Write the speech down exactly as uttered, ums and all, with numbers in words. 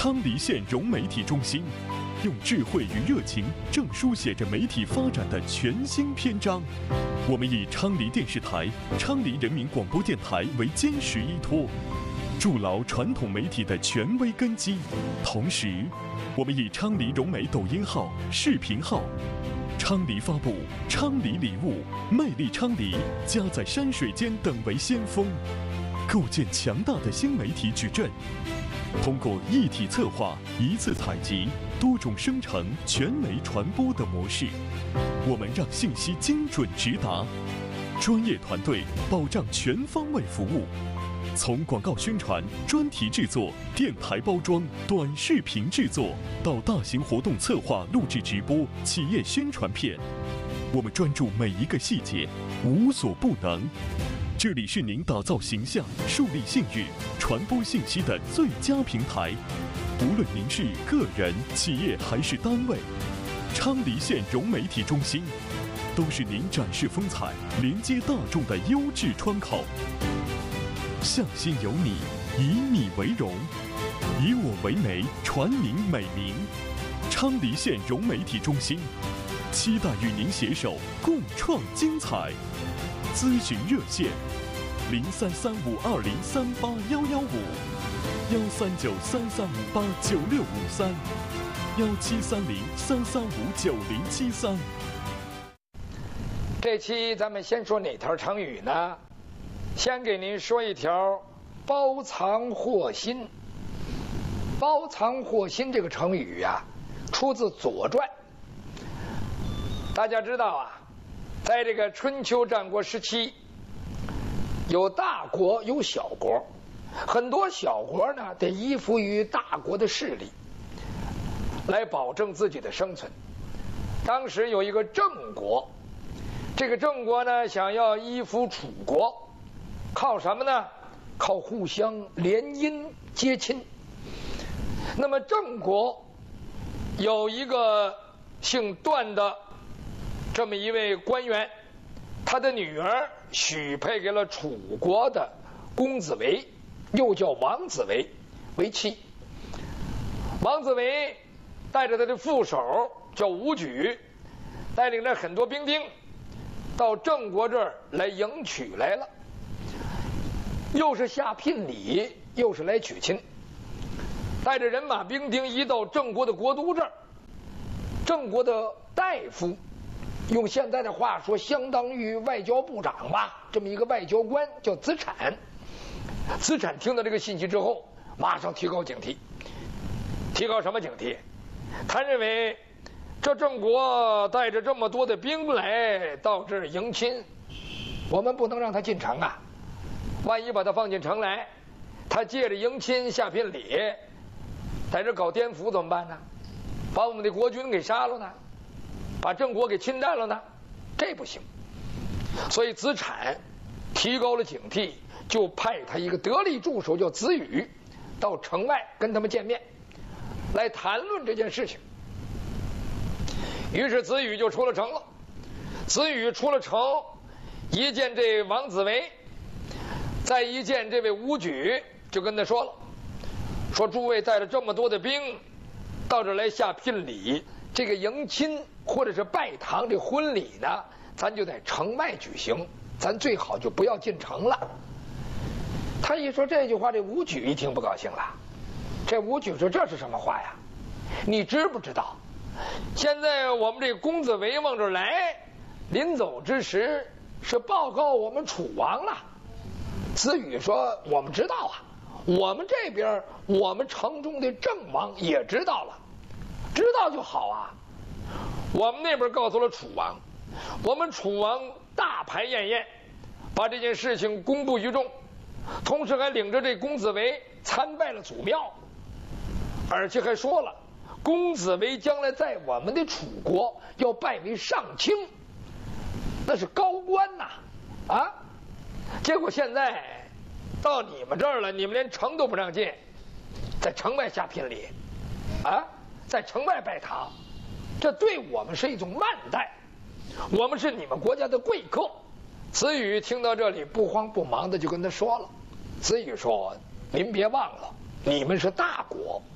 昌黎县融媒体中心，用智慧与热情，正书写着媒体发展的全新篇章。我们以昌黎电视台、昌黎人民广播电台为坚实依托，筑牢传统媒体的权威根基。同时，我们以昌黎融媒抖音号、视频号、昌黎发布、昌黎礼物、魅力昌黎、家在山水间等为先锋，构建强大的新媒体矩阵。通过一体策划、一次采集、多种生成、全媒传播的模式，我们让信息精准直达，专业团队保障全方位服务。从广告宣传、专题制作、电台包装、短视频制作，到大型活动策划、录制直播、企业宣传片，我们专注每一个细节，无所不能。这里是您打造形象、树立信誉、传播信息的最佳平台。无论您是个人、企业还是单位，昌黎县融媒体中心都是您展示风采、连接大众的优质窗口。向心有你，以你为荣，以我为媒，传您美名。昌黎县融媒体中心，期待与您携手共创精彩。咨询热线：零三三五二零三八幺幺五，幺三九三三五八九六五三，幺七三零三三五九零七三。 这期咱们先说哪条成语呢？先给您说一条“包藏祸心”。包藏祸心这个成语啊，出自《左传》。大家知道啊，在这个春秋战国时期，有大国有小国，很多小国呢得依附于大国的势力，来保证自己的生存。当时有一个郑国，这个郑国呢想要依附楚国，靠什么呢？靠互相联姻结亲。那么郑国有一个姓段的这么一位官员，他的女儿许配给了楚国的公子围，又叫王子围为妻。王子围带着他的副手叫伍举，带领着很多兵丁到郑国这儿来迎娶来了，又是下聘礼，又是来娶亲。带着人马兵丁一到郑国的国都这儿，郑国的大夫，用现在的话说，相当于外交部长吧，这么一个外交官叫子产。子产听到这个信息之后，马上提高警惕。提高什么警惕？他认为这郑国带着这么多的兵来到这儿迎亲，我们不能让他进城啊！万一把他放进城来，他借着迎亲下聘礼，在这搞颠覆怎么办呢？把我们的国君给杀了呢？把郑国给侵占了呢？这不行。所以子产提高了警惕，就派他一个得力助手叫子羽到城外跟他们见面，来谈论这件事情。于是子羽就出了城了。子羽出了城，一见这王子围，再一见这位伍举，就跟他说了，说诸位带了这么多的兵到这来下聘礼，这个迎亲或者是拜堂这婚礼呢，咱就在城外举行，咱最好就不要进城了。他一说这句话，这伍举一听不高兴了。这伍举说，这是什么话呀？你知不知道现在我们这公子围往这儿来，临走之时是报告我们楚王了。子羽说，我们知道啊，我们这边我们城中的郑王也知道了。知道就好啊。我们那边告诉了楚王，我们楚王大排宴宴，把这件事情公布于众，同时还领着这公子围参拜了祖庙，而且还说了，公子围将来在我们的楚国要拜为上卿，那是高官呐！啊，结果现在到你们这儿了，你们连城都不让进，在城外下聘礼，啊，在城外拜堂，这对我们是一种慢待，我们是你们国家的贵客。子羽听到这里，不慌不忙的就跟他说了。子羽说，您别忘了，你们是大国，